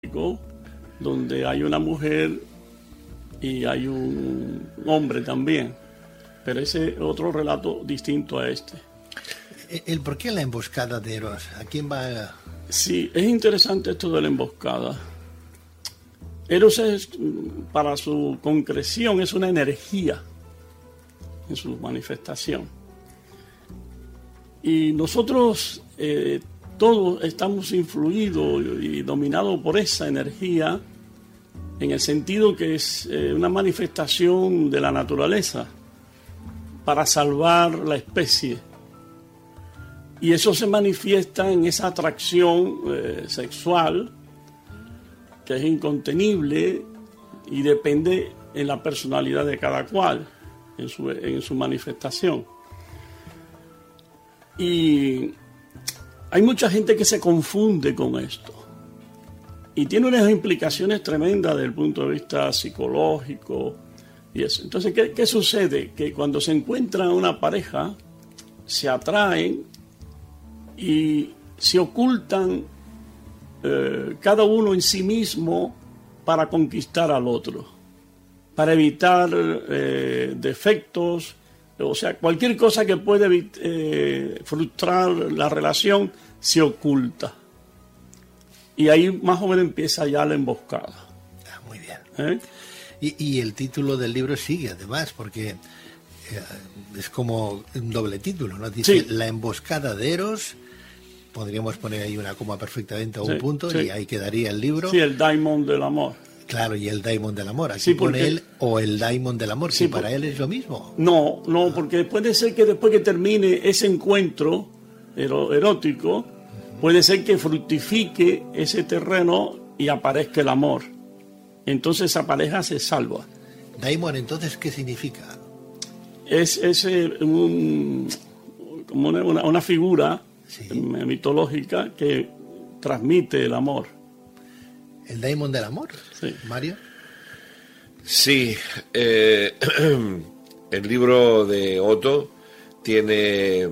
donde hay una mujer y hay un hombre también, pero ese otro relato distinto a este. ¿El por qué la emboscada de Eros? ¿A quién va? Sí, es interesante esto de la emboscada. Eros es, para su concreción, es una energía en su manifestación. Y nosotros todos estamos influidos y dominados por esa energía, en el sentido que es una manifestación de la naturaleza para salvar la especie. Y eso se manifiesta en esa atracción sexual que es incontenible y depende en la personalidad de cada cual, en su manifestación. Y hay mucha gente que se confunde con esto y tiene unas implicaciones tremendas desde el punto de vista psicológico y eso. Entonces, ¿qué sucede? Que cuando se encuentra una pareja, se atraen y se ocultan cada uno en sí mismo para conquistar al otro, para evitar defectos, o sea, cualquier cosa que puede frustrar la relación se oculta. Y ahí más o menos empieza ya la emboscada. Muy bien. Y el título del libro sigue, además, porque es como un doble título, ¿no? Dice, sí, La emboscada de Eros. Podríamos poner ahí una coma perfectamente o un punto, sí, y ahí quedaría el libro. Sí, el Daimon del amor. Claro, y el Daimon del amor. Aquí sí, pone él o el Daimon del amor, sí, si para él es lo mismo. No, porque puede ser que después que termine ese encuentro erótico, puede ser que fructifique ese terreno y aparezca el amor. Entonces esa pareja se salva. Daimon, entonces, ¿qué significa? Es como una figura, sí, mitológica que transmite el amor. ¿El Daimon del amor? Sí. ¿Mario? Sí, el libro de Otto tiene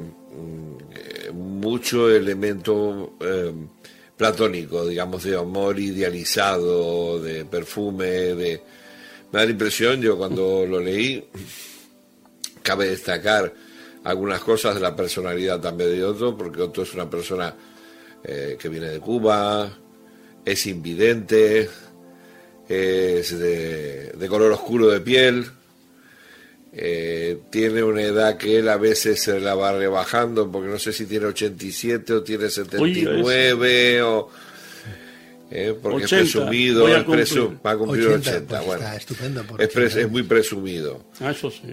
mucho elemento platónico, digamos, de amor idealizado, de perfume, me da la impresión, yo cuando lo leí, cabe destacar algunas cosas de la personalidad también de Otto, porque Otto es una persona que viene de Cuba, es invidente, es de color oscuro de piel, tiene una edad que él a veces se la va rebajando, porque no sé si tiene 87 o tiene 79, porque 80, es presumido, va a cumplir 80, pues bueno, está estupendo, es muy presumido. Eso sí.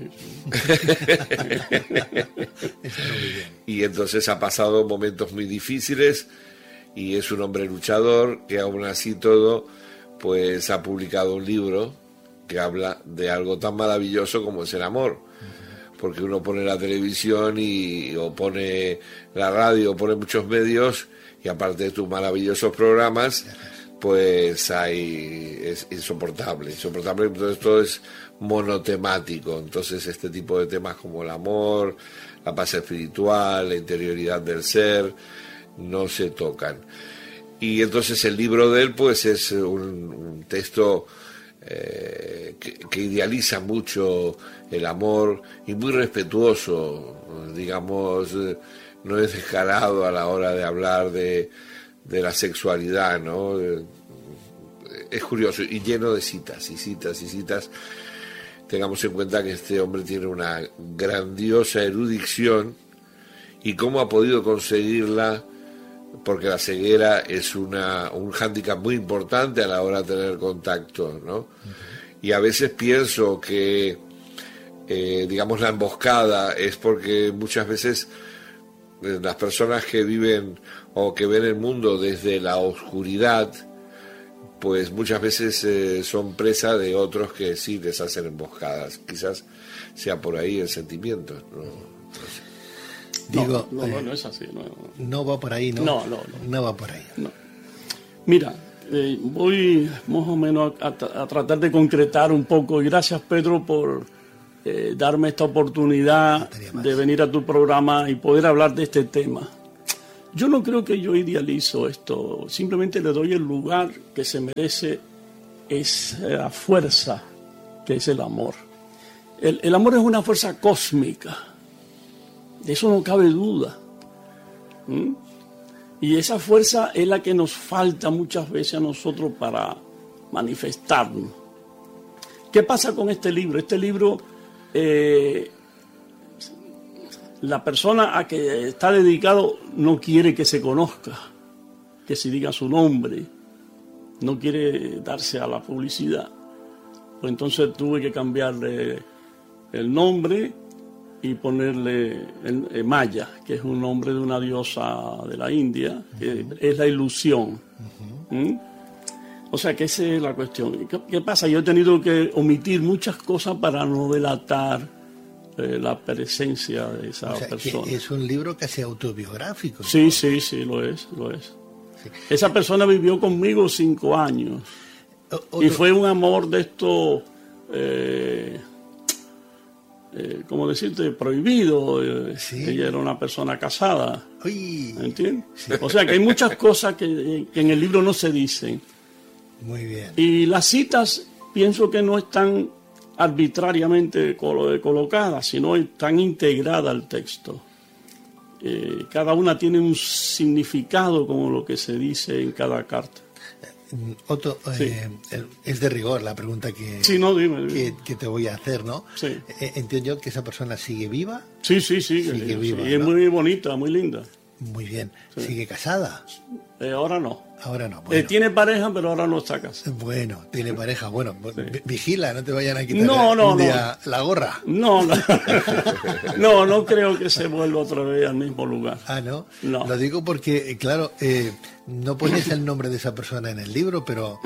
Y entonces ha pasado momentos muy difíciles y es un hombre luchador que aún así todo pues ha publicado un libro que habla de algo tan maravilloso como es el amor, porque uno pone la televisión o pone la radio o pone muchos medios y aparte de tus maravillosos programas pues es insoportable, entonces todo es monotemático. Entonces este tipo de temas como el amor, la paz espiritual, la interioridad del ser no se tocan. Y entonces el libro de él pues es un texto que idealiza mucho el amor y muy respetuoso, digamos, no es descarado a la hora de hablar de la sexualidad, ¿no? Es curioso y lleno de citas y citas y citas. Tengamos en cuenta que este hombre tiene una grandiosa erudición y cómo ha podido conseguirla, porque la ceguera es un hándicap muy importante a la hora de tener contacto, ¿no? Y a veces pienso que, digamos, la emboscada es porque muchas veces las personas que viven o que ven el mundo desde la oscuridad, pues muchas veces son presa de otros que sí les hacen emboscadas. Quizás sea por ahí el sentimiento, ¿no? Digo, no es así. No va por ahí, ¿no? No va por ahí. No. Mira, voy más o menos a tratar de concretar un poco, y gracias, Pedro, por darme esta oportunidad de venir a tu programa y poder hablar de este tema. Yo no creo que yo idealizo esto, simplemente le doy el lugar que se merece esa fuerza que es el amor. El amor es una fuerza cósmica, de eso no cabe duda. Y esa fuerza es la que nos falta muchas veces a nosotros para manifestarnos. ¿Qué pasa con este libro? Este libro, la persona a que está dedicado no quiere que se conozca, que se diga su nombre, no quiere darse a la publicidad. Pues entonces tuve que cambiarle el nombre y ponerle Maya, que es un nombre de una diosa de la India, que es la ilusión. O sea que esa es la cuestión. ¿Qué pasa? Yo he tenido que omitir muchas cosas para no delatar la presencia de esa persona. Que es un libro casi autobiográfico, ¿no? Sí, lo es. Sí. Esa persona vivió conmigo 5 años. Y fue un amor de esto, ¿cómo decirte? Prohibido. Sí. Ella era una persona casada. ¿Entiendes? Sí. O sea que hay muchas cosas que en el libro no se dicen. Muy bien. Y las citas pienso que no están arbitrariamente colocadas, sino están integradas al texto. Cada una tiene un significado como lo que se dice en cada carta. Otto, sí. Es de rigor la pregunta que, sí, no, dime. Que te voy a hacer, ¿no? Sí. Entiendo yo que esa persona sigue viva. Sí. Sigue viva, y es muy bonita, muy linda. Muy bien. Sí. ¿Sigue casada? Ahora no. Ahora no. Bueno. Tiene pareja, pero ahora no está casada. Bueno, tiene pareja. Bueno, sí. Vigila, no te vayan a quitar un día la gorra. No creo que se vuelva otra vez al mismo lugar. Ah, ¿no? No. Lo digo porque, claro, no pones el nombre de esa persona en el libro, pero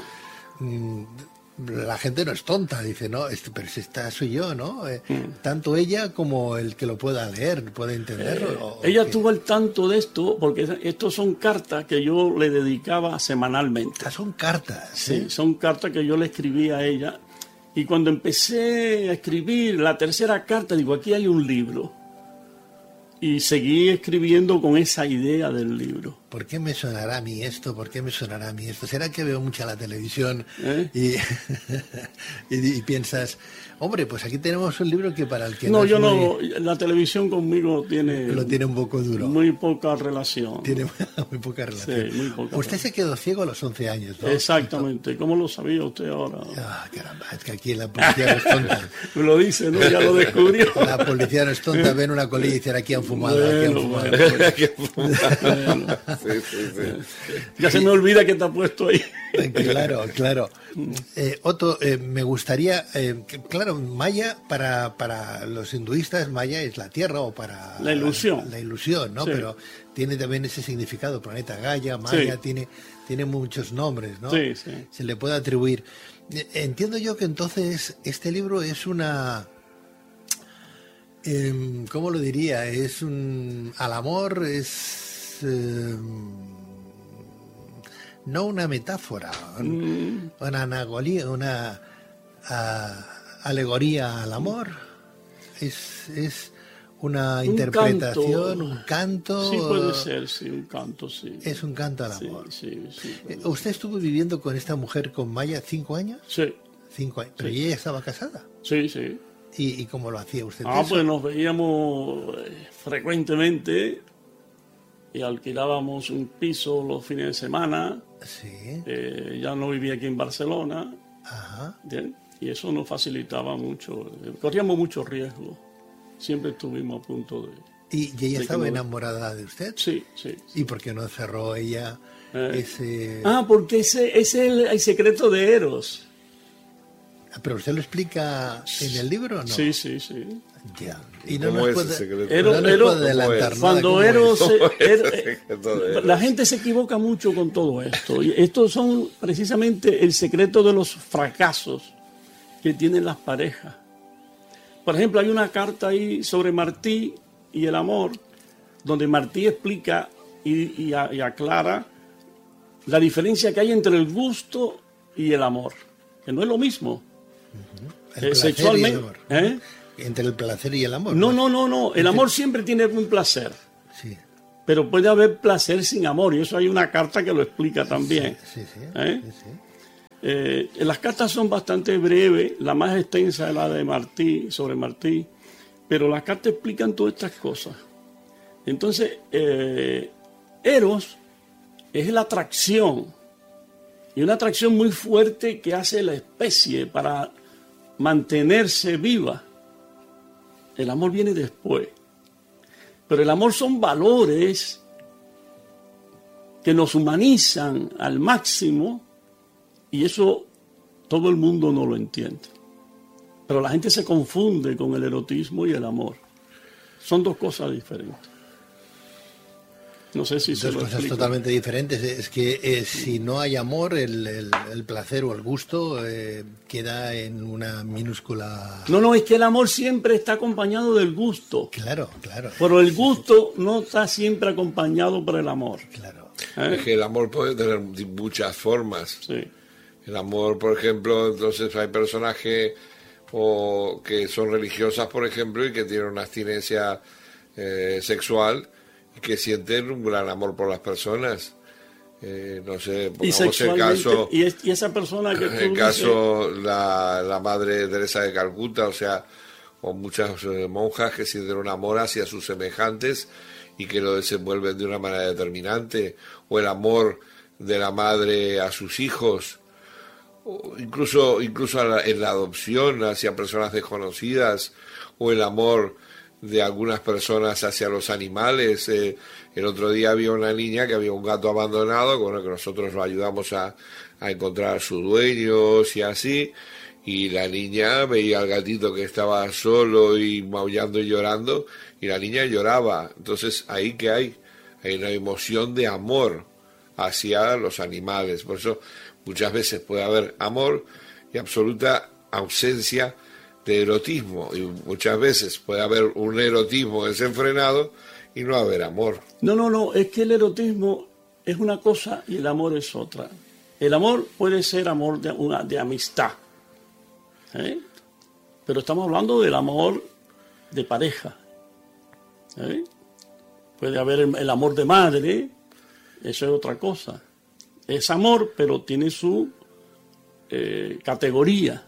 la gente no es tonta, dice, no, pero si esta soy yo, ¿no? Tanto ella como el que lo pueda leer, puede entenderlo. Ella estuvo al tanto de esto, porque estos son cartas que yo le dedicaba semanalmente. Ah, son cartas. Sí, son cartas que yo le escribía a ella. Y cuando empecé a escribir la tercera carta, digo, aquí hay un libro. Y seguí escribiendo con esa idea del libro. ¿Por qué me sonará a mí esto? ¿Por qué me sonará a mí esto? ¿Será que veo mucha la televisión y piensas, hombre, pues aquí tenemos un libro que para el que no... la televisión conmigo lo tiene un poco duro. Muy poca relación. Tiene muy poca relación. Sí, muy poca. Usted se quedó ciego a los 11 años, ¿no? Exactamente. ¿Cómo lo sabía usted ahora? Ah, caramba, es que aquí la policía no es tonta. Me lo dice, ¿no? Ya lo descubrió. La policía no es tonta, ven una colilla y dicen, aquí han fumado, aquí han fumado. Ya se me olvida que te ha puesto ahí. Claro. Otto, me gustaría, claro, Maya para los hinduistas, Maya es la tierra o para la ilusión. La ilusión, ¿no? Sí. Pero tiene también ese significado, planeta Gaia, Maya, sí. tiene muchos nombres, ¿no? Sí. Se le puede atribuir. Entiendo yo que entonces este libro es una... ¿cómo lo diría? Es al amor, es... no una metáfora, una alegoría al amor, es una interpretación, un canto. Sí, puede ser, sí, un canto, sí. Es un canto al amor. Sí. ¿Usted estuvo viviendo con esta mujer, con Maya, 5 años? Sí. 5 años. ¿Pero ella estaba casada? Sí. ¿Y cómo lo hacía usted? Pues nos veíamos frecuentemente y alquilábamos un piso los fines de semana. Sí. Ya no vivía aquí en Barcelona. Ajá. ¿Bien? Y eso nos facilitaba mucho. Corríamos mucho riesgo. Siempre estuvimos a punto de... ¿Y ella estaba enamorada de usted? Sí. ¿Y por qué no cerró ella ese...? Porque ese es el secreto de Eros. ¿Pero usted lo explica en el libro o no? Sí. Ya. Y no ¿Cómo nos es puede, ese secreto? no nos puede adelantar nada. Cuando Eros... La gente se equivoca mucho con todo esto. Y estos son precisamente el secreto de los fracasos que tienen las parejas. Por ejemplo, hay una carta ahí sobre Martí y el amor, donde Martí explica y aclara la diferencia que hay entre el gusto y el amor, que no es lo mismo. Sexualmente. Entre el placer y el amor. No. El amor siempre tiene un placer. Sí. pero puede haber placer sin amor, y eso hay una carta que lo explica también. Sí. Las cartas son bastante breves, la más extensa es la de Martí, sobre Martí, pero las cartas explican todas estas cosas. Entonces, Eros es la atracción, y una atracción muy fuerte que hace la especie para mantenerse viva. El amor viene después. Pero el amor son valores que nos humanizan al máximo, y eso todo el mundo no lo entiende. Pero la gente se confunde con el erotismo y el amor. Son dos cosas diferentes. No sé si se lo explico. Dos cosas totalmente diferentes. Es que si no hay amor, el placer o el gusto queda en una minúscula... No, es que el amor siempre está acompañado del gusto. Claro. Pero el gusto no está siempre acompañado por el amor. Claro. Es que el amor puede tener muchas formas. Sí. El amor, por ejemplo, entonces hay personajes que son religiosas, por ejemplo, y que tienen una abstinencia sexual, que sienten un gran amor por las personas. No sé, pongamos el caso... Y esa persona que tú el caso, la Madre Teresa de Calcuta, o muchas monjas que sienten un amor hacia sus semejantes y que lo desenvuelven de una manera determinante, o el amor de la madre a sus hijos, o incluso en la adopción hacia personas desconocidas, o el amor de algunas personas hacia los animales. El otro día había una niña que había un gato abandonado, con el que nosotros lo ayudamos a encontrar a sus dueños y así, y la niña veía al gatito que estaba solo y maullando y llorando, y la niña lloraba. Entonces ahí que hay una emoción de amor hacia los animales. Por eso muchas veces puede haber amor y absoluta ausencia de erotismo, y muchas veces puede haber un erotismo desenfrenado y no haber amor. No, es que el erotismo es una cosa y el amor es otra. El amor puede ser amor de amistad, pero estamos hablando del amor de pareja. Puede haber el amor de madre, eso es otra cosa. Es amor, pero tiene su categoría.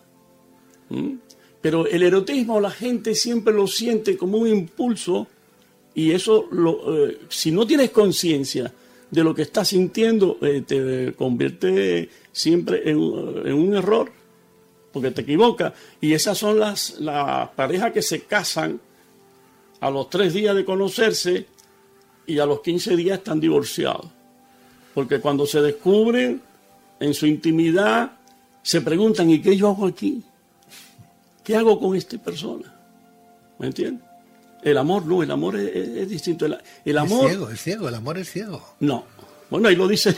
Pero el erotismo la gente siempre lo siente como un impulso, y eso, si no tienes conciencia de lo que estás sintiendo, te convierte siempre en un error, porque te equivocas. Y esas son las parejas que se casan a los 3 días de conocerse y a los 15 días están divorciados. Porque cuando se descubren en su intimidad, se preguntan: ¿y qué yo hago aquí? ¿Qué hago con esta persona? ¿Me entiendes? El amor no, el amor es distinto. El amor es ciego, el amor es ciego. No. Bueno, ahí lo dice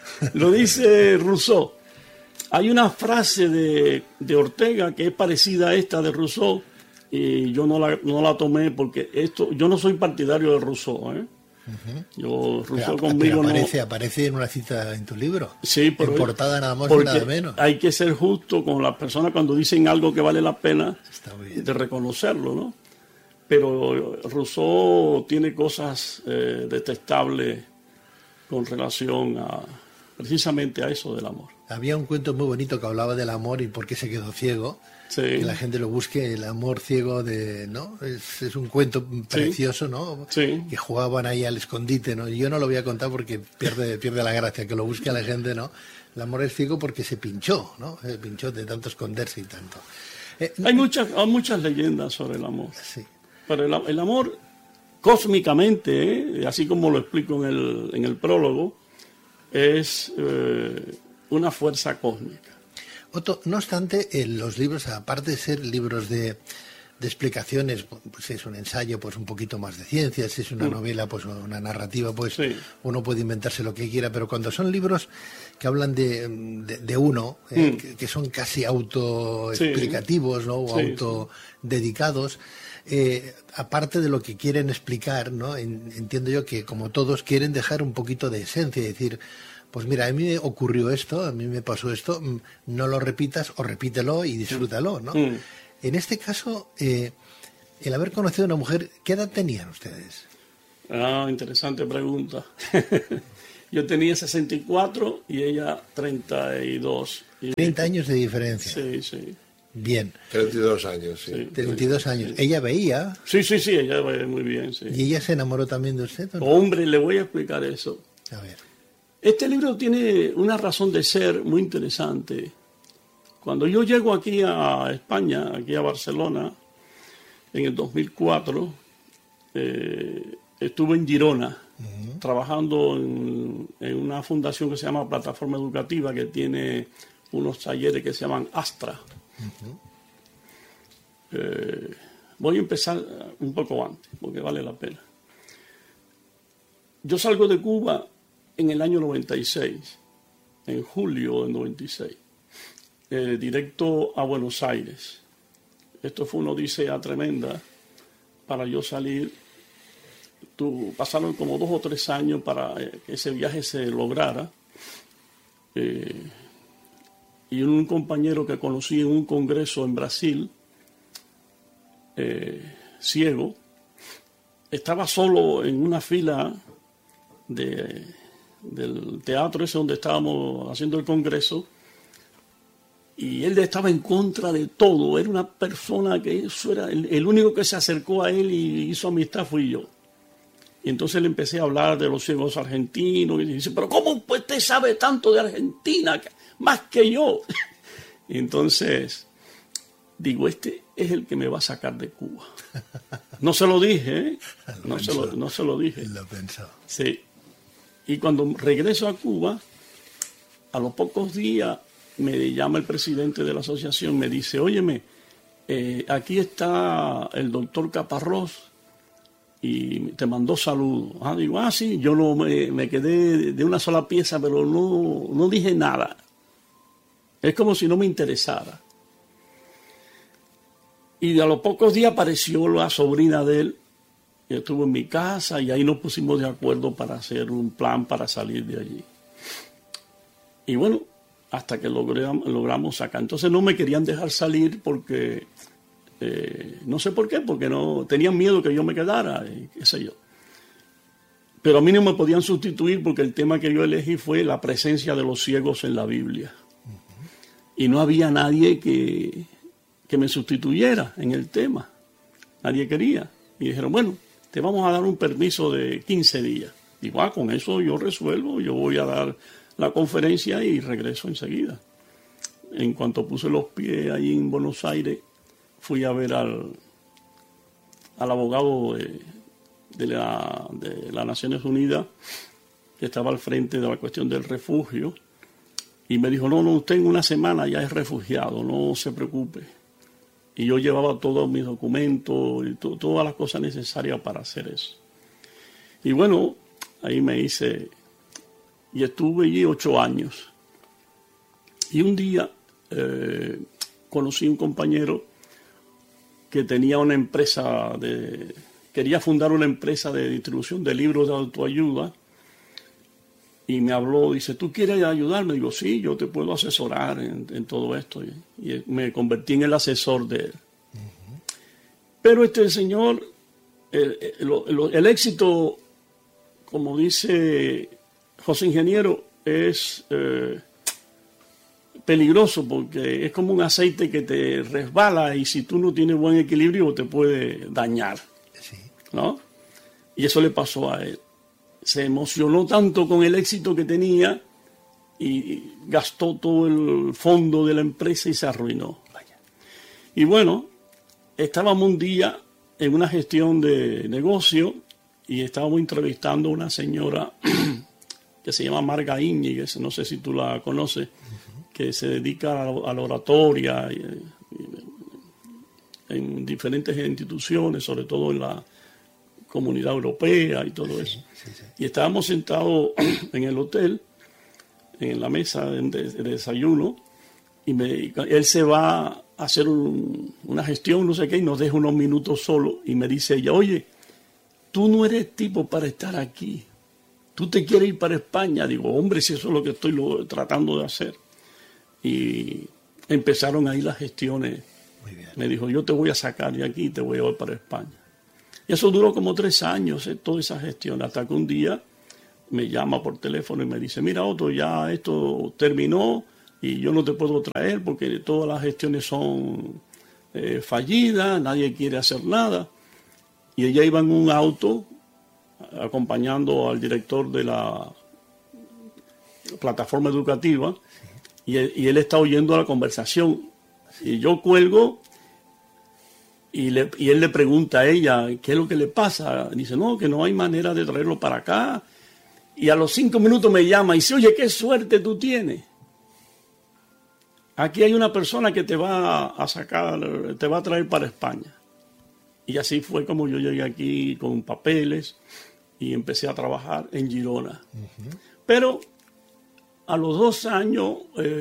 Rousseau. Hay una frase de Ortega que es parecida a esta de Rousseau, y yo no la tomé porque yo no soy partidario de Rousseau, Rousseau conmigo aparece en una cita en tu libro. Sí, pero en portada nada más y nada menos. Hay que ser justo con las personas cuando dicen algo que vale la pena de reconocerlo, ¿no? Pero Rousseau tiene cosas detestables con relación precisamente a eso del amor. Había un cuento muy bonito que hablaba del amor y por qué se quedó ciego. Sí. Que la gente lo busque, el amor ciego ¿no? Es un cuento precioso, ¿no? Sí. Que jugaban ahí al escondite, ¿no? Yo no lo voy a contar porque pierde la gracia, que lo busque a la gente, ¿no? El amor es ciego porque se pinchó, ¿no? Se pinchó de tanto esconderse y tanto. Hay muchas leyendas sobre el amor. Sí. Pero el amor, cósmicamente, así como lo explico en el prólogo, es una fuerza cósmica. Otto, no obstante, los libros, aparte de ser libros de explicaciones, pues si es un ensayo, pues un poquito más de ciencia, si es una novela, pues una narrativa, pues sí, uno puede inventarse lo que quiera, pero cuando son libros que hablan de uno, que son casi autoexplicativos, ¿no? O autodedicados, aparte de lo que quieren explicar, ¿no? Entiendo yo que, como todos, quieren dejar un poquito de esencia, y decir: pues mira, a mí me ocurrió esto, a mí me pasó esto, no lo repitas o repítelo y disfrútalo, ¿no? En este caso, el haber conocido a una mujer, ¿qué edad tenían ustedes? Interesante pregunta. Yo tenía 64 y ella 32. 30 años de diferencia. Sí, sí. Bien. 32 años, sí. 32 años. ¿Ella veía? Sí, ella ve muy bien, sí. ¿Y ella se enamoró también de usted? ¿O no? Hombre, le voy a explicar eso. A ver. Este libro tiene una razón de ser muy interesante. Cuando yo llego aquí a España, aquí a Barcelona, en el 2004, estuve en Girona, trabajando en una fundación que se llama Plataforma Educativa, que tiene unos talleres que se llaman Astra. Voy a empezar un poco antes, porque vale la pena. Yo salgo de Cuba en el año 96, en julio del 96, directo a Buenos Aires. Esto fue una odisea tremenda para yo salir. Pasaron como 2 o 3 años para que ese viaje se lograra. Y un compañero que conocí en un congreso en Brasil, ciego, estaba solo en una fila del teatro ese donde estábamos haciendo el congreso, y él estaba en contra de todo. Era una persona que eso era el único que se acercó a él y hizo amistad fui yo. Y entonces le empecé a hablar de los ciegos argentinos y dice, pero ¿cómo pues usted sabe tanto de Argentina? Más que yo. Y entonces digo, este es el que me va a sacar de Cuba. No se lo dije, ¿eh? No se lo dije. Lo pensó. Sí. Y cuando regreso a Cuba, a los pocos días me llama el presidente de la asociación, me dice, óyeme, aquí está el doctor Caparrós y te mandó saludos. Digo, sí, yo no me quedé de una sola pieza, pero no dije nada. Es como si no me interesara. Y a los pocos días apareció la sobrina de él, y estuvo en mi casa, y ahí nos pusimos de acuerdo para hacer un plan para salir de allí. Y bueno, hasta que logramos sacar. Entonces no me querían dejar salir porque, no sé por qué, porque no tenían miedo que yo me quedara, qué sé yo. Pero a mí no me podían sustituir porque el tema que yo elegí fue la presencia de los ciegos en la Biblia. Y no había nadie que me sustituyera en el tema. Nadie quería. Y dijeron, bueno, te vamos a dar un permiso de 15 días. Digo, con eso yo resuelvo, yo voy a dar la conferencia y regreso enseguida. En cuanto puse los pies ahí en Buenos Aires, fui a ver al abogado de las Naciones Unidas, que estaba al frente de la cuestión del refugio, y me dijo, no, usted en una semana ya es refugiado, no se preocupe. Y yo llevaba todos mis documentos y todas las cosas necesarias para hacer eso. Y bueno, ahí me hice, y estuve allí 8 años. Y un día conocí un compañero que tenía una empresa quería fundar una empresa de distribución de libros de autoayuda. Y me habló, dice, ¿tú quieres ayudarme? Digo, sí, yo te puedo asesorar en todo esto. Y me convertí en el asesor de él. Pero este señor, el éxito, como dice José Ingeniero, es peligroso porque es como un aceite que te resbala y si tú no tienes buen equilibrio te puede dañar. Sí. ¿No? Y eso le pasó a él. Se emocionó tanto con el éxito que tenía y gastó todo el fondo de la empresa y se arruinó. Y bueno, estábamos un día en una gestión de negocio y estábamos entrevistando a una señora que se llama Marga Íñiguez, no sé si tú la conoces, que se dedica a la oratoria en diferentes instituciones, sobre todo en la Comunidad Europea y todo eso. Sí. Y estábamos sentados en el hotel, en la mesa de desayuno, y él se va a hacer una gestión, no sé qué, y nos deja unos minutos solos, y me dice ella, oye, tú no eres tipo para estar aquí, tú te quieres ir para España. Digo, hombre, si eso es lo que estoy tratando de hacer. Y empezaron ahí las gestiones. Muy bien. Me dijo, yo te voy a sacar de aquí y te voy a llevar para España. Y eso duró como 3 años, toda esa gestión, hasta que un día me llama por teléfono y me dice, mira Otto, ya esto terminó y yo no te puedo traer porque todas las gestiones son fallidas, nadie quiere hacer nada. Y ella iba en un auto acompañando al director de la plataforma educativa y él está oyendo la conversación. Y yo cuelgo y él le pregunta a ella, ¿qué es lo que le pasa? Dice, no, que no hay manera de traerlo para acá. Y a los 5 minutos me llama y dice, oye, qué suerte tú tienes. Aquí hay una persona que te va a sacar, te va a traer para España. Y así fue como yo llegué aquí con papeles y empecé a trabajar en Girona. Uh-huh. Pero a los 2 años,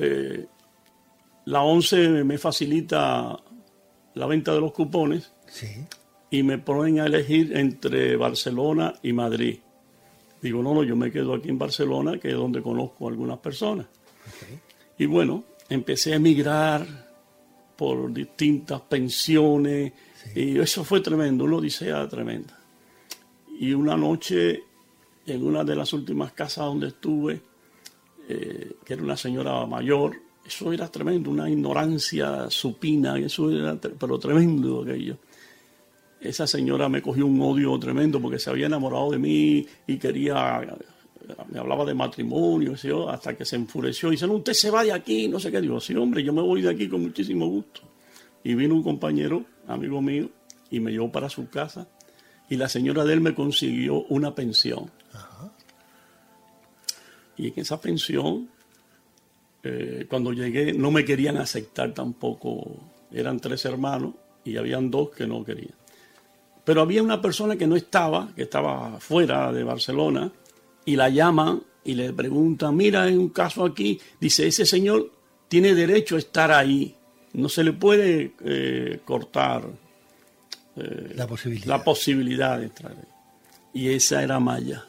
la ONCE me facilita la venta de los cupones, sí, y me ponen a elegir entre Barcelona y Madrid. Digo, no, yo me quedo aquí en Barcelona, que es donde conozco a algunas personas. Okay. Y bueno, empecé a emigrar por distintas pensiones, sí, y eso fue tremendo, una odisea tremenda. Y una noche, en una de las últimas casas donde estuve, que era una señora mayor, eso era tremendo, una ignorancia supina, eso era pero tremendo aquello. Esa señora me cogió un odio tremendo porque se había enamorado de mí y me hablaba de matrimonio, hasta que se enfureció y dice, no, usted se va de aquí, no sé qué. Digo, sí, hombre, yo me voy de aquí con muchísimo gusto. Y vino un compañero, amigo mío, y me llevó para su casa y la señora de él me consiguió una pensión. Ajá. Y en esa pensión, cuando llegué, no me querían aceptar tampoco. Eran 3 hermanos y habían 2 que no querían. Pero había una persona que no estaba, que estaba fuera de Barcelona, y la llaman y le preguntan, mira, hay un caso aquí. Dice, ese señor tiene derecho a estar ahí. No se le puede cortar la posibilidad de estar ahí. Y esa era Maya.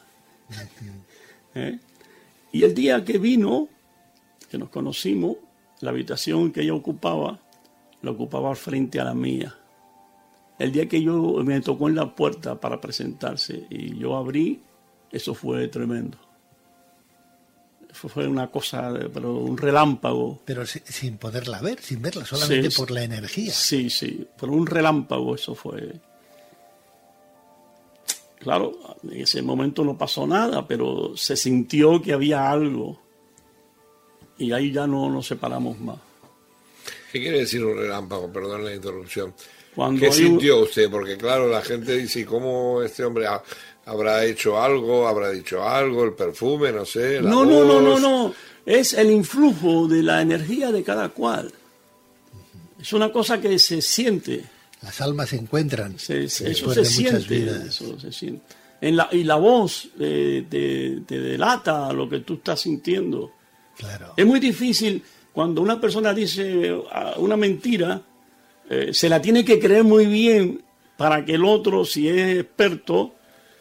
Y el día que vino, que nos conocimos, la habitación que ella ocupaba, la ocupaba frente a la mía. El día que me tocó en la puerta para presentarse y yo abrí, eso fue tremendo. Eso fue una cosa, pero un relámpago. Pero sin poderla ver, sin verla, solamente sí, por la energía. Sí, por un relámpago eso fue. Claro, en ese momento no pasó nada, pero se sintió que había algo. Y ahí ya no nos separamos más. ¿Qué quiere decir un relámpago? Perdón la interrupción. ¿Qué sintió usted? Porque claro, la gente dice, ¿cómo este hombre habrá hecho algo, habrá dicho algo, el perfume, no sé? No. Es el influjo de la energía de cada cual. Es una cosa que se siente. Las almas se encuentran. Eso se siente. Y la voz te delata lo que tú estás sintiendo. Claro. Es muy difícil cuando una persona dice una mentira, se la tiene que creer muy bien para que el otro, si es experto,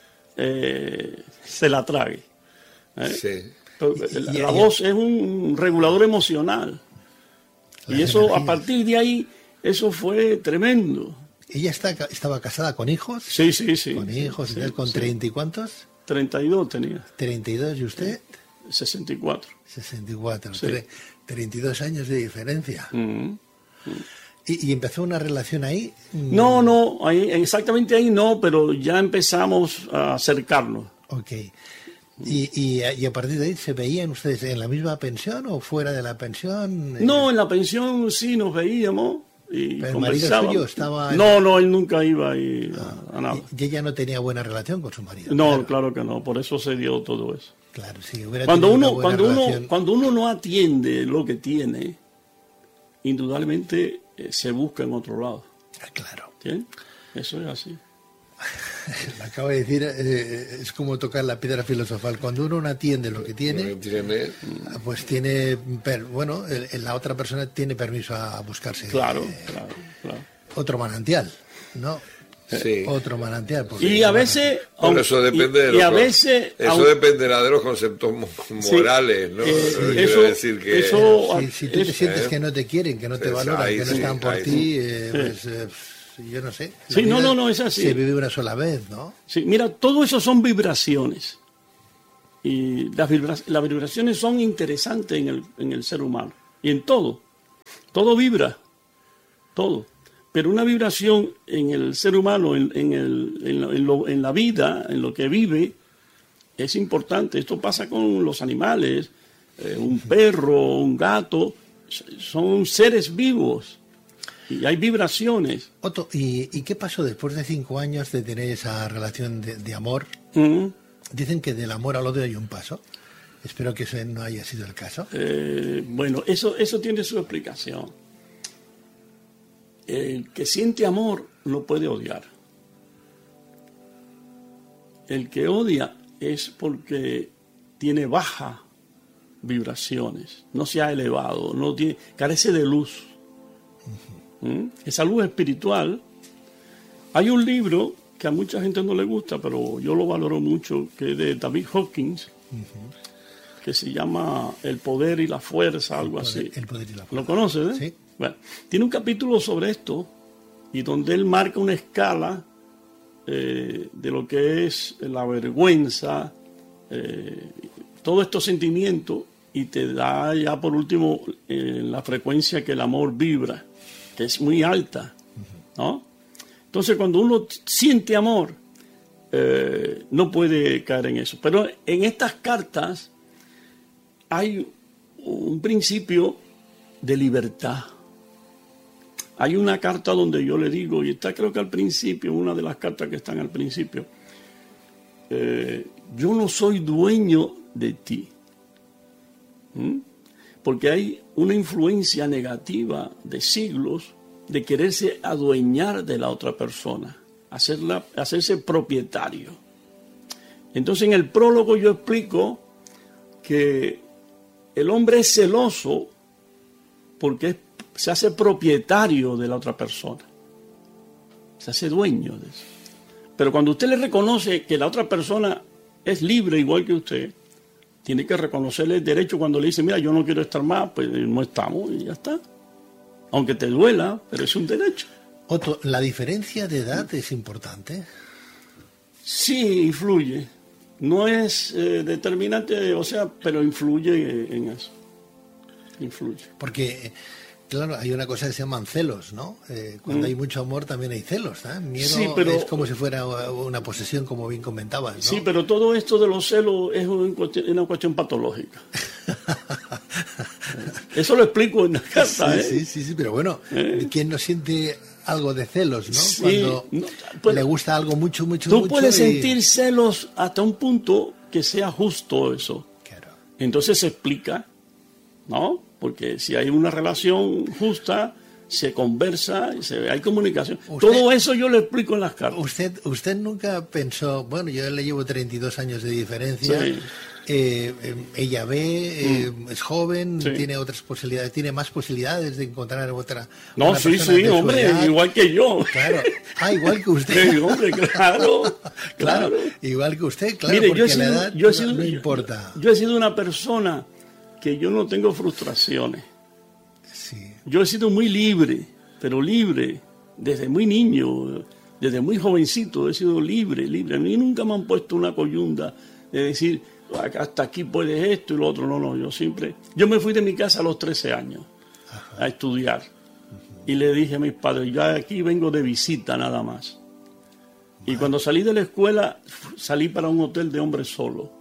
se la trague. Sí. La voz es un regulador emocional. Y eso, a partir de ahí, eso fue tremendo. ¿Ella estaba casada con hijos? Sí. ¿Con hijos? Sí, ¿con 30 y cuántos? 32 tenía. 32, ¿y usted? 64. 64, sí. 32 años de diferencia. Mm-hmm. ¿Y empezó una relación ahí? No, exactamente ahí no, pero ya empezamos a acercarnos. Ok. ¿Y a partir de ahí se veían ustedes en la misma pensión o fuera de la pensión? No, en la pensión sí nos veíamos y ¿pero conversábamos. el marido suyo estaba...? No, él nunca iba ahí a nada. ¿Y ella no tenía buena relación con su marido? No, claro que no, por eso se dio todo eso. Claro, sí. Hubiera cuando uno no atiende lo que tiene, indudablemente se busca en otro lado. Claro. ¿Sí? Eso es así. Lo acabo de decir, es como tocar la piedra filosofal. Cuando uno no atiende lo que tiene, pues tiene, la otra persona tiene permiso a buscarse. Claro. Otro manantial, ¿no? Sí. Otro manantial. Y a veces... Pero eso depende dependerá de los conceptos morales, ¿no? Quiero decir que... si tú te sientes que no te quieren, que no te valoran, que no están por ti, pues yo no sé. Sí, no, es así. Se vive una sola vez, ¿no? Sí, mira, todo eso son vibraciones. Y las vibraciones son interesantes en el ser humano. Y en todo. Todo vibra. Todo. Pero una vibración en el ser humano, en la vida, en lo que vive, es importante. Esto pasa con los animales. Un perro, un gato, son seres vivos. Y hay vibraciones. Otto, ¿y qué pasó después de 5 años de tener esa relación de amor? Dicen que del amor al odio hay un paso. Espero que eso no haya sido el caso. Bueno, eso tiene su explicación. El que siente amor no puede odiar. El que odia es porque tiene baja vibraciones, no se ha elevado, carece de luz. Esa luz espiritual. Hay un libro que a mucha gente no le gusta, pero yo lo valoro mucho, que es de David Hawkins, que se llama El poder y la fuerza, algo así. El poder y la fuerza. ¿Lo conoces? Sí. Bueno, tiene un capítulo sobre esto y donde él marca una escala de lo que es la vergüenza, todos estos sentimientos, y te da ya por último la frecuencia que el amor vibra, que es muy alta, ¿no? Entonces cuando uno siente amor, no puede caer en eso. Pero en estas cartas hay un principio de libertad. Hay una carta donde yo le digo, y está creo que al principio, una de las cartas que están al principio, yo no soy dueño de ti. Porque hay una influencia negativa de siglos de quererse adueñar de la otra persona, hacerse propietario. Entonces en el prólogo yo explico que el hombre es celoso porque se hace propietario de la otra persona, se hace dueño de eso. Pero cuando usted le reconoce que la otra persona es libre igual que usted, tiene que reconocerle el derecho. Cuando le dice, mira, yo no quiero estar más, pues no estamos y ya está. Aunque te duela, pero es un derecho. Otto, ¿la diferencia de edad es importante? Sí, influye. No es determinante, o sea, pero influye en eso. Influye. Porque, claro, hay una cosa que se llaman celos, ¿no? Cuando hay mucho amor también hay celos, ¿eh? Miedo sí, pero es como si fuera una posesión, como bien comentabas, ¿no? Sí, pero todo esto de los celos es una cuestión patológica. Eso lo explico en la carta, sí, pero bueno, ¿quién no siente algo de celos, no? Sí, cuando le gusta algo mucho. Tú puedes sentir celos hasta un punto que sea justo eso. Claro. Entonces se explica, ¿no? Porque si hay una relación justa, se conversa, hay comunicación. Todo eso yo lo explico en las cartas. ¿Usted nunca pensó, bueno, yo le llevo 32 años de diferencia, sí. Ella ve, es joven, tiene otras posibilidades, tiene más posibilidades de encontrar otra. No, sí, hombre, igual que yo. Claro. Igual que usted. Sí, hombre, claro. Igual que usted, claro. Mire, porque la edad no importa. Yo he sido una persona que yo no tengo frustraciones. Sí. Yo he sido muy libre, pero libre, desde muy niño, desde muy jovencito, he sido libre. A mí nunca me han puesto una coyunda de decir, hasta aquí puedes esto y lo otro. No, yo me fui de mi casa a los 13 años a estudiar. Y le dije a mis padres, yo aquí vengo de visita nada más. Y cuando salí de la escuela, salí para un hotel de hombres solo.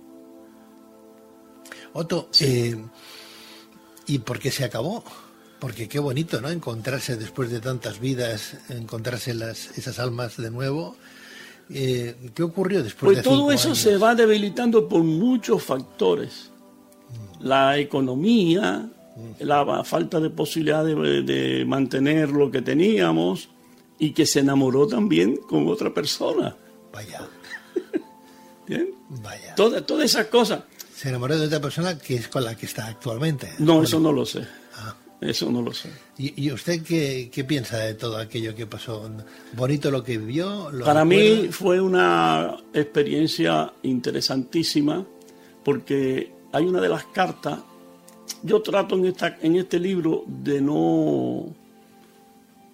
Otto, ¿y por qué se acabó? Porque qué bonito, ¿no? Encontrarse después de tantas vidas, encontrarse esas almas de nuevo. ¿Qué ocurrió después de 5 años? Pues todo eso se va debilitando por muchos factores. La economía, la falta de posibilidad de mantener lo que teníamos, y que se enamoró también con otra persona. Vaya. ¿Bien? Vaya. Todas esas cosas. ¿Se enamoró de otra persona que es con la que está actualmente? No, eso no lo sé. Eso no lo sé. ¿Y usted qué piensa de todo aquello que pasó? ¿Bonito lo que vivió? Para mí fue una experiencia interesantísima, porque hay una de las cartas, yo trato en este libro de no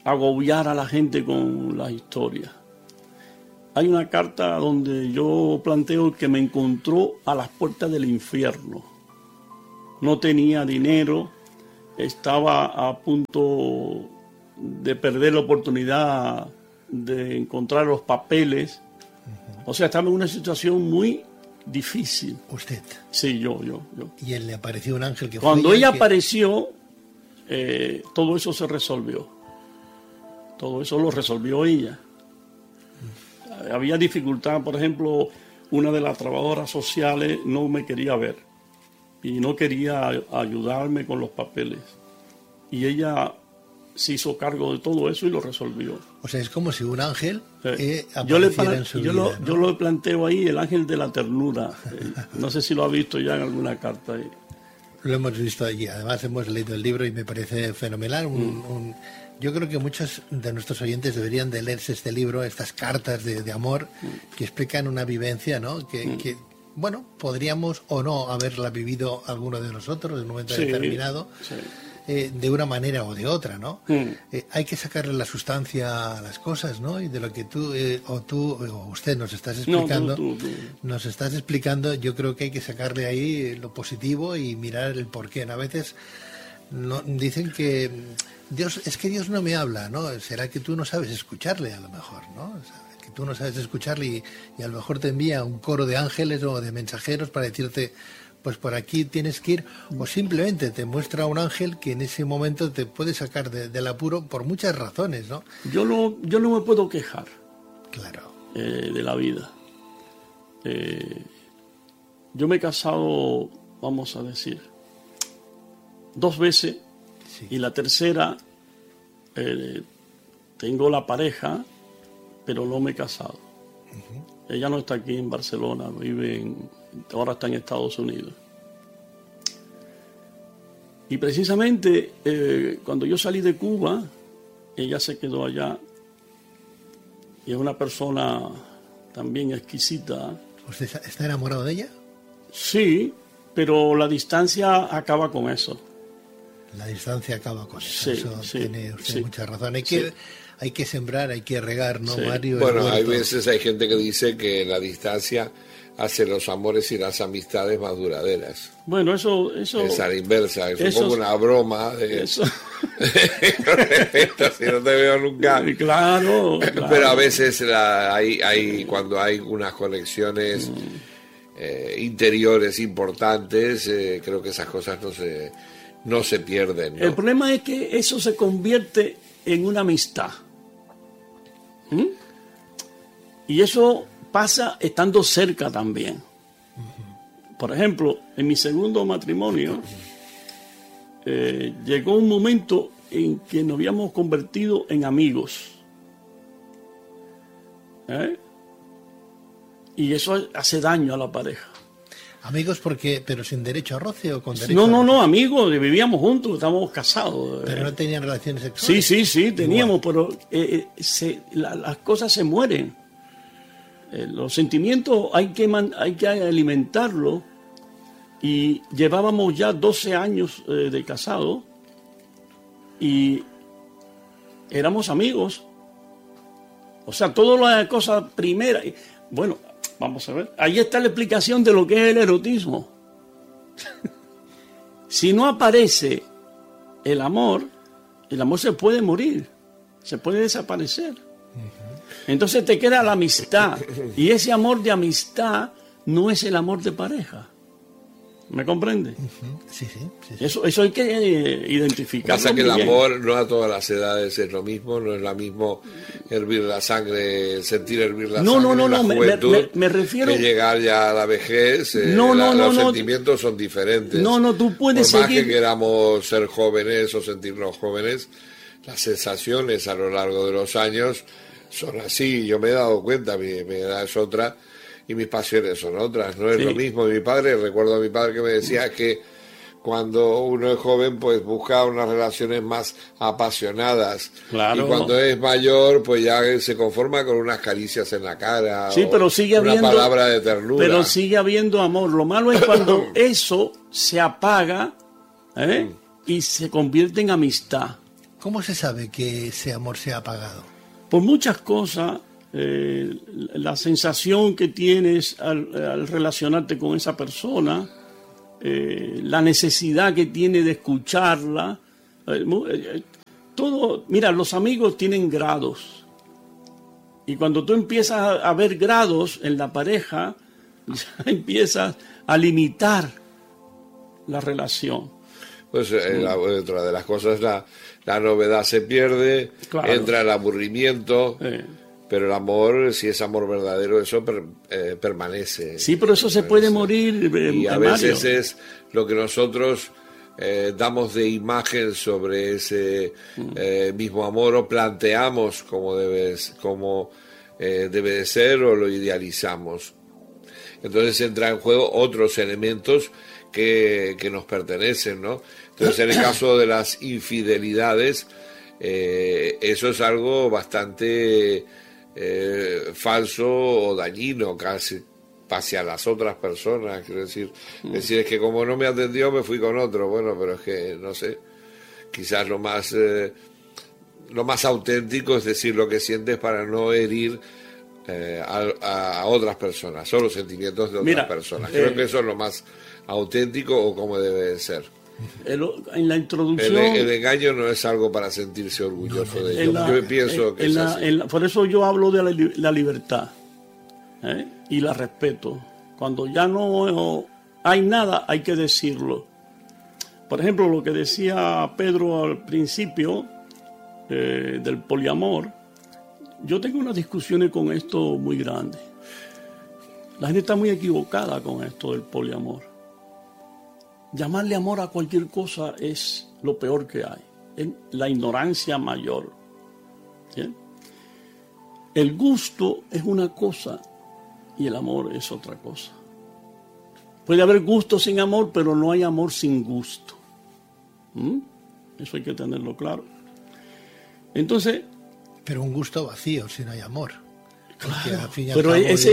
agobiar a la gente con las historias. Hay una carta donde yo planteo que me encontró a las puertas del infierno. No tenía dinero, estaba a punto de perder la oportunidad de encontrar los papeles. O sea, estaba en una situación muy difícil. ¿Usted? Sí, yo. ¿Y él le apareció un ángel que Cuando ella apareció, todo eso se resolvió. Todo eso lo resolvió ella. Había dificultad, por ejemplo, una de las trabajadoras sociales no me quería ver y no quería ayudarme con los papeles. Y ella se hizo cargo de todo eso y lo resolvió. O sea, es como si un ángel apareciera en su vida, ¿no? Yo lo planteo ahí, el ángel de la ternura. No sé si lo ha visto ya en alguna carta ahí. Lo hemos visto allí. Además, hemos leído el libro y me parece fenomenal. Yo creo que muchos de nuestros oyentes deberían de leerse este libro, estas cartas de amor que explican una vivencia, ¿no? Que, bueno, podríamos o no haberla vivido alguno de nosotros en un momento determinado. Sí. De una manera o de otra, ¿no? Hay que sacarle la sustancia a las cosas, ¿no? Y de lo que tú o usted nos estás explicando, nos estás explicando, yo creo que hay que sacarle ahí lo positivo y mirar el porqué. A veces dicen que Dios no me habla, ¿no? Será que tú no sabes escucharle a lo mejor, ¿no? O sea, que tú no sabes escucharle y a lo mejor te envía un coro de ángeles o de mensajeros para decirte, pues por aquí tienes que ir, o simplemente te muestra un ángel que en ese momento te puede sacar del apuro por muchas razones, ¿no? Yo no me puedo quejar. Claro. De la vida. Yo me he casado, vamos a decir, 2 veces, y la tercera tengo la pareja, pero no me he casado. Ella no está aquí en Barcelona, ahora está en Estados Unidos. Y precisamente cuando yo salí de Cuba, ella se quedó allá y es una persona también exquisita. ¿Usted está enamorado de ella? Sí, pero la distancia acaba con eso. La distancia acaba con eso. Sí, eso tiene usted mucha razón. Hay que sembrar, hay que regar, ¿no, Mario? Bueno, hay veces hay gente que dice que la distancia hace los amores y las amistades más duraderas. Bueno, eso es a la inversa, es un poco una broma de eso. Si no te veo nunca. Claro. Pero a veces cuando hay unas conexiones interiores importantes, creo que esas cosas no se pierden, ¿no? El problema es que eso se convierte en una amistad. Y eso pasa estando cerca también. Por ejemplo, en mi segundo matrimonio llegó un momento en que nos habíamos convertido en amigos. Y eso hace daño a la pareja. Amigos pero sin derecho a roce o con derecho No, amigos, vivíamos juntos, estábamos casados. Pero no tenían relaciones sexuales. Sí, teníamos, pero las cosas se mueren. Los sentimientos hay que alimentarlos y llevábamos ya 12 años de casado y éramos amigos. O sea, todas las cosas primeras. Bueno, vamos a ver. Ahí está la explicación de lo que es el erotismo. Si no aparece el amor se puede morir, se puede desaparecer. Entonces te queda la amistad. Y ese amor de amistad no es el amor de pareja. ¿Me comprende? Sí. Eso hay que identificar. Pasa que el amor no a todas las edades es lo mismo, no es lo mismo hervir la sangre, sentir hervir la sangre en la juventud, me refiero que llegar ya a la vejez. Los sentimientos son diferentes. Tú puedes Por más seguir. que queramos ser jóvenes o sentirnos jóvenes, las sensaciones a lo largo de los años son así. Yo me he dado cuenta, mi edad es otra y mis pasiones son otras, no es lo mismo. Recuerdo a mi padre que me decía que cuando uno es joven pues busca unas relaciones más apasionadas, claro. Y cuando es mayor pues ya se conforma con unas caricias en la cara, pero sigue una palabra de ternura. Pero sigue habiendo amor. Lo malo es cuando eso se apaga y se convierte en amistad. ¿Cómo se sabe que ese amor se ha apagado? Por muchas cosas. La sensación que tienes al relacionarte con esa persona, la necesidad que tiene de escucharla, todo. Mira, los amigos tienen grados, y cuando tú empiezas a ver grados en la pareja, ya empiezas a limitar la relación. Pues otra de las cosas, la novedad se pierde, claro. Entra el aburrimiento. Pero el amor, si es amor verdadero, eso permanece. Sí, pero eso se puede morir. Y a veces es lo que nosotros damos de imagen sobre ese mismo amor, o planteamos cómo debe de ser, o lo idealizamos. Entonces entra en juego otros elementos que nos pertenecen, ¿no? Entonces, en el caso de las infidelidades, eso es algo bastante falso o dañino casi hacia las otras personas. Quiero decir, es que como no me atendió me fui con otro. Bueno, pero es que no sé, quizás lo más auténtico es decir lo que sientes para no herir a otras personas, son los sentimientos de otras personas. Creo que eso es lo más auténtico, o como debe de ser. En la introducción, el engaño no es algo para sentirse orgulloso de ello. Yo pienso que es así. Por eso yo hablo de la libertad, y la respeto. Cuando ya no hay nada, hay que decirlo. Por ejemplo, lo que decía Pedro al principio del poliamor, yo tengo unas discusiones con esto muy grandes. La gente está muy equivocada con esto del poliamor. Llamarle amor a cualquier cosa es lo peor que hay. Es la ignorancia mayor. ¿Sí? El gusto es una cosa y el amor es otra cosa. Puede haber gusto sin amor, pero no hay amor sin gusto. Eso hay que tenerlo claro. Entonces... Pero un gusto vacío si no hay amor. Claro, pero ese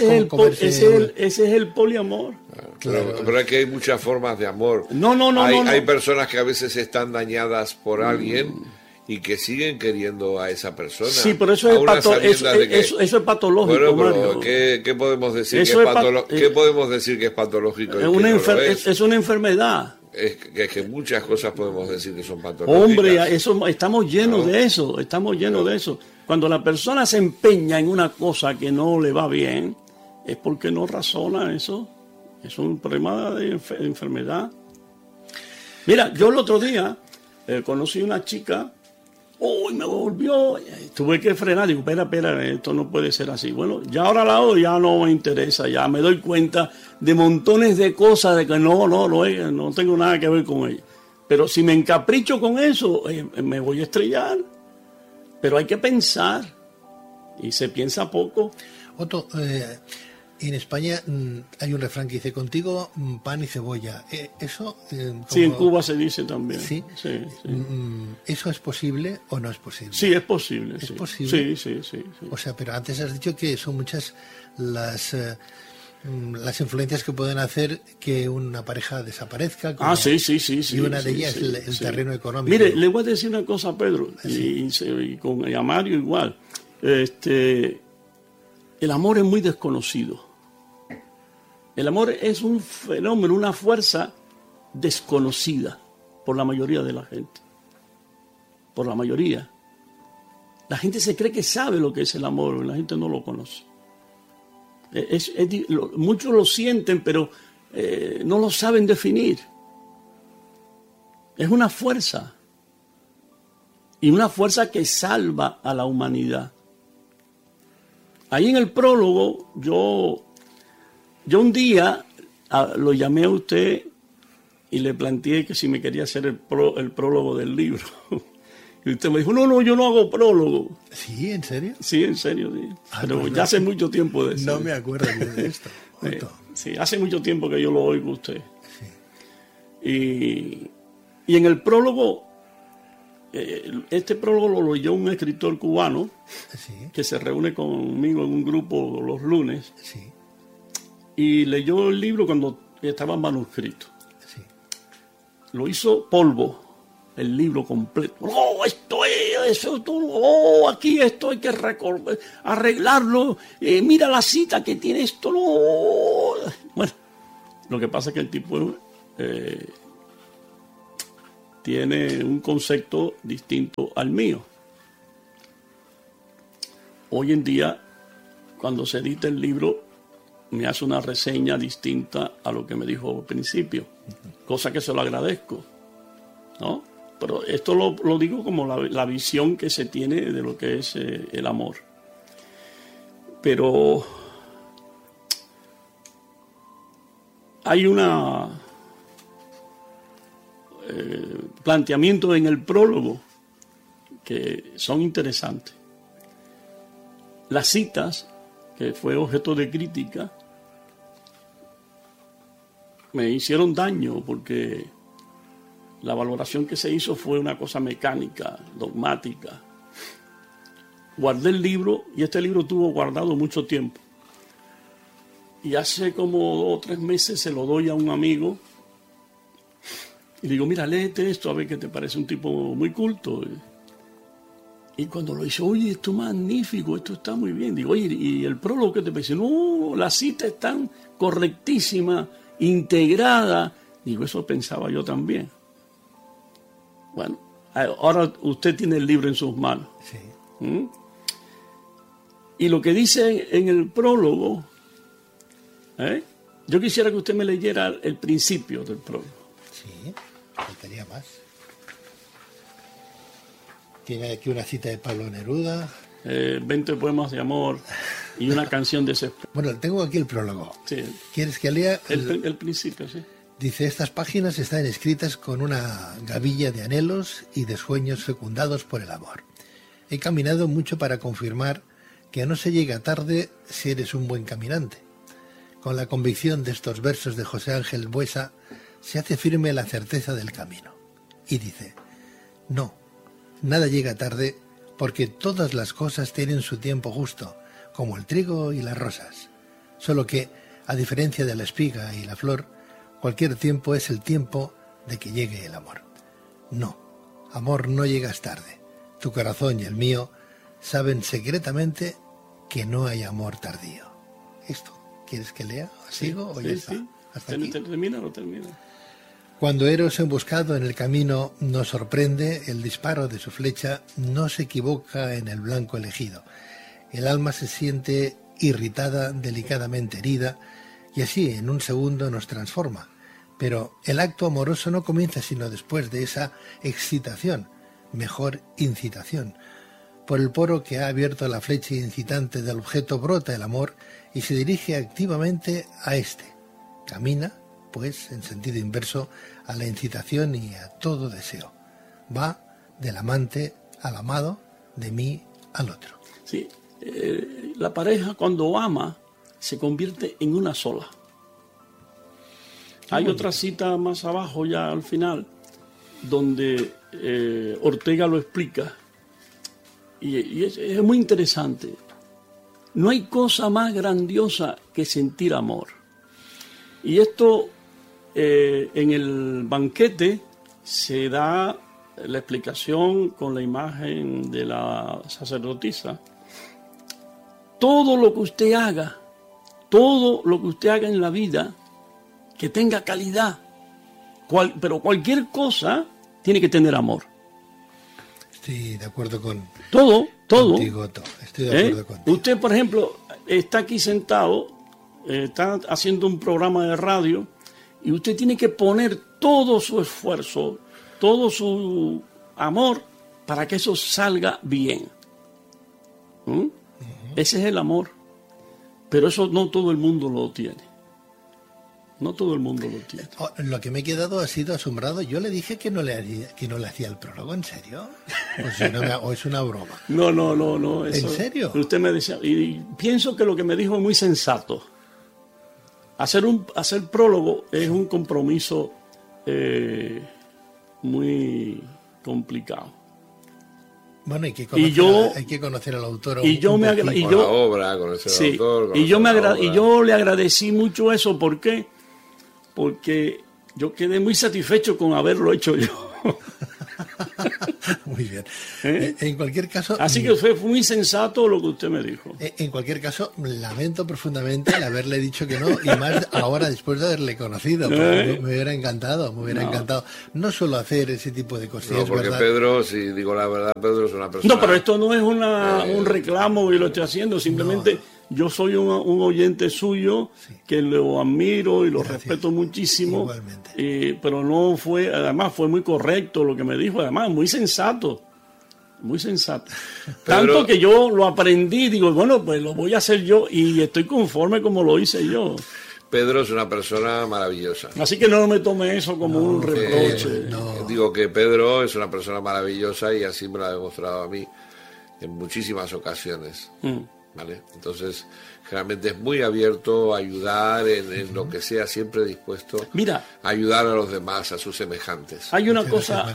es el poliamor. Claro. Pero es que hay muchas formas de amor. No. Hay personas que a veces están dañadas por alguien y que siguen queriendo a esa persona. Sí, pero eso es patológico. Bueno, pero ¿qué podemos decir ¿qué podemos decir que es patológico? Es una enfermedad. Es que muchas cosas podemos decir que son patológicas. Hombre, estamos llenos de eso. Cuando la persona se empeña en una cosa que no le va bien, es porque no razona eso. Es un problema de enfermedad. Mira, yo el otro día conocí una chica, me volvió, tuve que frenar, digo, espera, esto no puede ser así. Bueno, ya ahora la odio, ya no me interesa, ya me doy cuenta de montones de cosas de que no tengo nada que ver con ella. Pero si me encapricho con eso, me voy a estrellar. Pero hay que pensar, y se piensa poco. Otto, en España hay un refrán que dice, contigo pan y cebolla. ¿Eso? Sí, en Cuba se dice también. ¿Sí? Sí. ¿Eso es posible o no es posible? Sí, es posible. ¿Es posible? Sí. O sea, pero antes has dicho que son muchas las influencias que pueden hacer que una pareja desaparezca. Sí. Y una de ellas es el terreno económico. Mire, le voy a decir una cosa, Pedro, y con Mario igual. El amor es muy desconocido. El amor es un fenómeno, una fuerza desconocida por la mayoría de la gente. Por la mayoría. La gente se cree que sabe lo que es el amor, la gente no lo conoce. Muchos lo sienten, pero no lo saben definir. Es una fuerza. Y una fuerza que salva a la humanidad. Ahí en el prólogo, yo un día lo llamé a usted y le planteé que si me quería hacer el prólogo del libro. Y usted me dijo, no, yo no hago prólogo. ¿Sí? ¿En serio? Sí, en serio, sí. Pero pues ya hace mucho tiempo de eso. No me acuerdo de esto. Sí, hace mucho tiempo que yo lo oigo a usted. Sí. Y en el prólogo, este prólogo lo leyó un escritor cubano que se reúne conmigo en un grupo los lunes. Sí. Y leyó el libro cuando estaba en manuscrito. Sí. Lo hizo polvo. el libro completo. ¡Oh, esto es! Eso, ¡oh, aquí esto hay que arreglarlo! ¡Mira la cita que tiene esto! ¡No! Bueno, lo que pasa es que el tipo tiene un concepto distinto al mío. Hoy en día, cuando se edita el libro, me hace una reseña distinta a lo que me dijo al principio, cosa que se lo agradezco, ¿no? Pero esto lo digo como la visión que se tiene de lo que es el amor. Pero hay una planteamiento en el prólogo que son interesantes. Las citas, que fue objeto de crítica, me hicieron daño porque la valoración que se hizo fue una cosa mecánica, dogmática. Guardé el libro y este libro tuvo guardado mucho tiempo. Y hace como 2 o 3 meses se lo doy a un amigo y digo, mira, léete esto a ver qué te parece, un tipo muy culto. Y cuando lo hice, oye, esto es magnífico, esto está muy bien. Digo, oye, ¿y el prólogo qué te parece? No, la cita es tan correctísima, integrada. Digo, eso pensaba yo también. Bueno, ahora usted tiene el libro en sus manos. Sí. ¿Mm? Y lo que dice en el prólogo, yo quisiera que usted me leyera el principio del prólogo. Sí, faltaría más. Tiene aquí una cita de Pablo Neruda. 20 poemas de amor y una canción de desespero. Bueno, tengo aquí el prólogo. Sí. ¿Quieres que lea? El principio, sí. Dice, estas páginas están escritas con una gavilla de anhelos y de sueños fecundados por el amor. He caminado mucho para confirmar que no se llega tarde si eres un buen caminante. Con la convicción de estos versos de José Ángel Buesa se hace firme la certeza del camino. Y dice, no, nada llega tarde porque todas las cosas tienen su tiempo justo, como el trigo y las rosas. Solo que, a diferencia de la espiga y la flor, cualquier tiempo es el tiempo de que llegue el amor. No, amor, no llegas tarde. Tu corazón y el mío saben secretamente que no hay amor tardío. ¿Esto quieres que lea? ¿Sigo o ya está? Sí. ¿Hasta aquí? ¿Termina o no termina? Cuando Eros emboscado en el camino nos sorprende, el disparo de su flecha no se equivoca en el blanco elegido. El alma se siente irritada, delicadamente herida, y así en un segundo nos transforma. Pero el acto amoroso no comienza sino después de esa excitación, mejor incitación. Por el poro que ha abierto la flecha incitante del objeto brota el amor y se dirige activamente a éste. Camina, pues, en sentido inverso a la incitación y a todo deseo. Va del amante al amado, de mí al otro. Sí, la pareja cuando ama se convierte en una sola. Hay otra cita más abajo ya al final donde Ortega lo explica y es muy interesante. No hay cosa más grandiosa que sentir amor. Y esto en el banquete se da la explicación con la imagen de la sacerdotisa. Todo lo que usted haga en la vida que tenga calidad, pero cualquier cosa tiene que tener amor. Estoy de acuerdo con todo. Contigo, estoy de acuerdo contigo. Usted, por ejemplo, está aquí sentado, está haciendo un programa de radio y usted tiene que poner todo su esfuerzo, todo su amor para que eso salga bien. Ese es el amor. Pero eso no todo el mundo lo tiene. No todo el mundo lo tiene. Lo que me he quedado ha sido asombrado. Yo le dije que no le hacía el prólogo, ¿en serio? ¿O es una broma? No. Eso, ¿en serio? Usted me decía, y pienso que lo que me dijo es muy sensato. Hacer prólogo es un compromiso muy complicado. Bueno, hay que conocer al autor. Y yo le agradecí mucho eso. ¿Por qué? Porque yo quedé muy satisfecho con haberlo hecho yo. Muy bien. En cualquier caso... Así que fue muy sensato lo que usted me dijo. En cualquier caso, lamento profundamente el haberle dicho que no, y más ahora después de haberle conocido. Me hubiera encantado, encantado. No suelo hacer ese tipo de cosas. No, porque ¿verdad? Pedro, si digo la verdad, Pedro es una persona... No, pero esto no es un reclamo y lo estoy haciendo, simplemente... No. Yo soy un oyente suyo, sí, que lo admiro y lo respeto muchísimo. Igualmente. Pero no fue, además fue muy correcto lo que me dijo, además muy sensato. Muy sensato. Tanto que yo lo aprendí, digo, bueno, pues lo voy a hacer yo y estoy conforme como lo hice yo. Pedro es una persona maravillosa. Así que no me tome eso como un reproche. Digo que Pedro es una persona maravillosa y así me lo ha demostrado a mí en muchísimas ocasiones. ¿Vale? Entonces, generalmente es muy abierto a ayudar en lo que sea, siempre dispuesto a ayudar a los demás, a sus semejantes. Hay una cosa...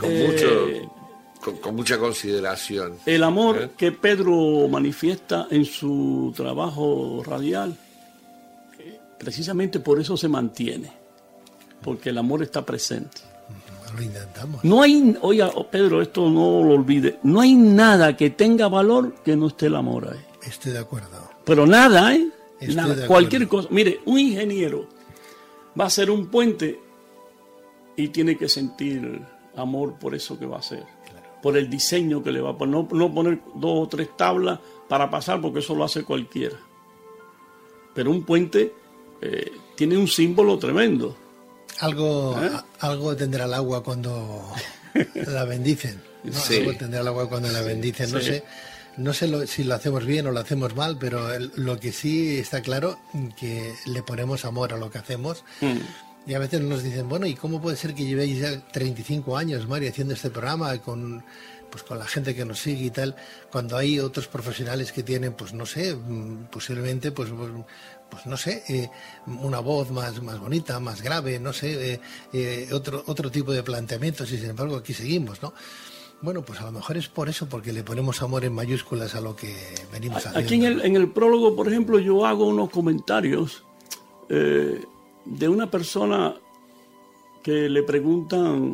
Con mucha consideración. El amor que Pedro manifiesta en su trabajo radial, precisamente por eso se mantiene, porque el amor está presente. Lo intentamos. No hay, oiga, Pedro, esto no lo olvide, no hay nada que tenga valor que no esté el amor ahí. Estoy de acuerdo. Pero nada, nada, cualquier cosa. Mire, un ingeniero va a hacer un puente y tiene que sentir amor por eso que va a hacer, claro, por el diseño que le va a poner. No poner 2 o 3 tablas para pasar, porque eso lo hace cualquiera. Pero un puente tiene un símbolo tremendo. Algo tendrá el agua cuando la bendicen, ¿no? Sí. Algo tendrá el agua cuando la bendicen, no sé. No sé si lo hacemos bien o lo hacemos mal, pero lo que sí está claro que le ponemos amor a lo que hacemos. Y a veces nos dicen, bueno, ¿y cómo puede ser que llevéis ya 35 años, Mari, haciendo este programa con la gente que nos sigue y tal, cuando hay otros profesionales que tienen, pues no sé, posiblemente, pues no sé, una voz más bonita, más grave, no sé, otro tipo de planteamientos, y sin embargo aquí seguimos, ¿no? Bueno, pues a lo mejor es por eso, porque le ponemos amor en mayúsculas a lo que venimos haciendo. Aquí en el prólogo, por ejemplo, yo hago unos comentarios de una persona que le preguntan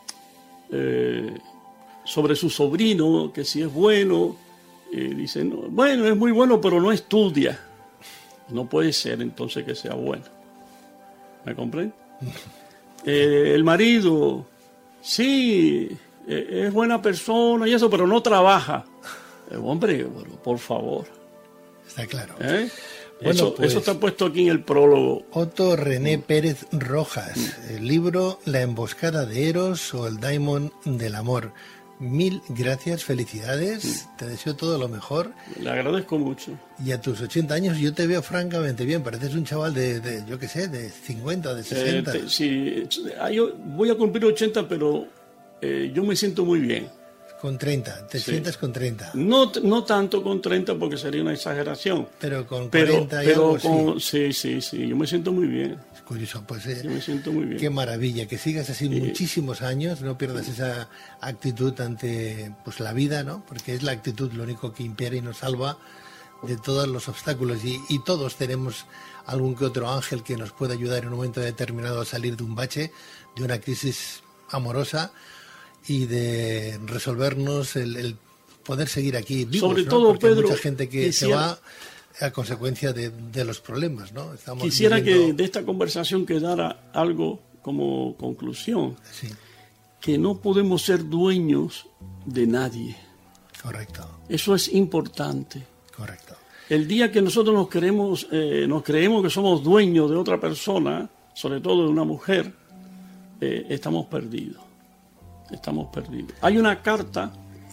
sobre su sobrino, que si es bueno, y dicen, no, bueno, es muy bueno, pero no estudia. No puede ser entonces que sea bueno. ¿Me comprende? El marido, sí, es buena persona y eso, pero no trabaja. Hombre, por favor. Está claro. Bueno, eso está puesto aquí en el prólogo. Otto René Pérez Rojas, el libro La emboscada de Eros o el Daimon del amor. 1000 gracias, felicidades, te deseo todo lo mejor. Le agradezco mucho. Y a tus 80 años yo te veo francamente bien, pareces un chaval de yo qué sé, de 50, de 60. Sí, yo voy a cumplir 80, pero yo me siento muy bien. Con 30, te sientes con 30. No tanto con 30 porque sería una exageración. Pero con 40 y algo, sí, yo me siento muy bien. Es curioso, pues yo me siento muy bien. Qué maravilla, que sigas así muchísimos años, no pierdas esa actitud ante pues la vida, ¿no? Porque es la actitud lo único que impera y nos salva de todos los obstáculos y todos tenemos algún que otro ángel que nos pueda ayudar en un momento determinado a salir de un bache, de una crisis amorosa, y de resolvernos el poder seguir aquí vivos, sobre ¿no? todo, porque Pedro, hay mucha gente que se va a consecuencia de los problemas, ¿no? Quisiera que de esta conversación quedara algo como conclusión, sí, que no podemos ser dueños de nadie. Correcto. Eso es importante. Correcto. El día que nosotros nos creemos que somos dueños de otra persona, sobre todo de una mujer, estamos perdidos. Estamos perdidos. Hay una carta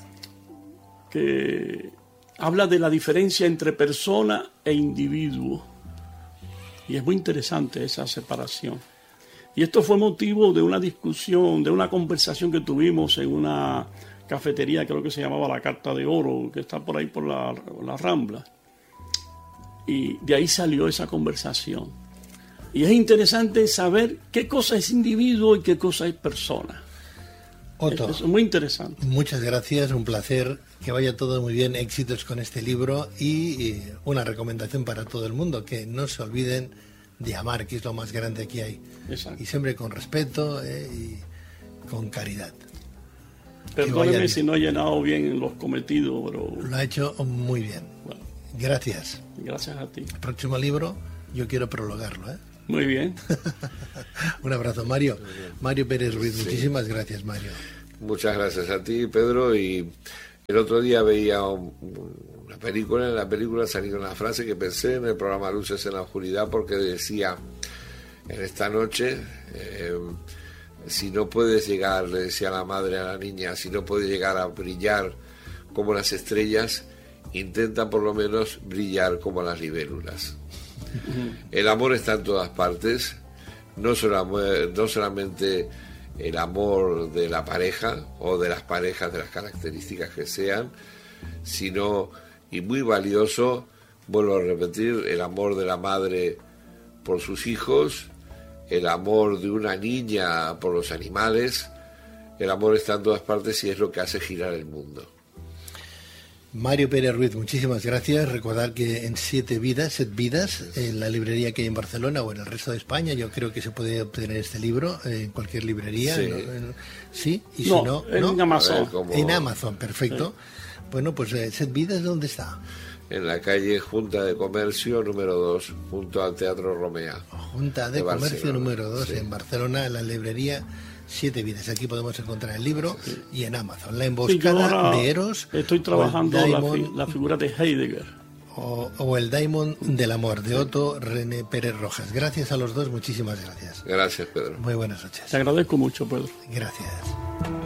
que habla de la diferencia entre persona e individuo. Y es muy interesante esa separación. Y esto fue motivo de una discusión, de una conversación que tuvimos en una cafetería, creo que se llamaba La Carta de Oro, que está por ahí por la Rambla. Y de ahí salió esa conversación. Y es interesante saber qué cosa es individuo y qué cosa es persona. Otto, es muy interesante. Muchas gracias, un placer, que vaya todo muy bien, éxitos con este libro y una recomendación para todo el mundo, que no se olviden de amar, que es lo más grande que hay. Exacto. Y siempre con respeto y con caridad. Perdóneme si no he llenado bien los cometidos, pero... Lo ha hecho muy bien. Bueno, gracias. Gracias a ti. El próximo libro yo quiero prologarlo, ¿eh? Muy bien. Un abrazo, Mario. Mario Pérez Ruiz, muchísimas gracias, Mario. Muchas gracias a ti, Pedro. Y el otro día veía una película, en la película salía una frase que pensé en el programa Luces en la Oscuridad, porque decía, en esta noche, si no puedes llegar, le decía la madre a la niña, si no puedes llegar a brillar como las estrellas, intenta por lo menos brillar como las libélulas. El amor está en todas partes, no solamente el amor de la pareja o de las parejas de las características que sean, sino, y muy valioso, vuelvo a repetir, el amor de la madre por sus hijos, el amor de una niña por los animales. El amor está en todas partes y es lo que hace girar el mundo. Mario Pérez Ruiz, muchísimas gracias. Recordar que en Set Vidas, en la librería que hay en Barcelona o en el resto de España, yo creo que se puede obtener este libro en cualquier librería. Sí, ¿Sí? Y no, si no, en Amazon. En Amazon, perfecto. Sí. Bueno, pues Set Vidas, ¿dónde está? En la calle Junta de Comercio número 2, junto al Teatro Romea. Junta de Comercio número 2, sí. En Barcelona, en la librería Siete Vidas. Aquí podemos encontrar el libro, sí. Y en Amazon. La emboscada de Eros. Estoy trabajando la figura de Heidegger. O el Daimon del amor, de Otto René Pérez Rojas. Gracias a los dos, muchísimas gracias. Gracias, Pedro. Muy buenas noches. Te agradezco mucho, Pedro. Gracias.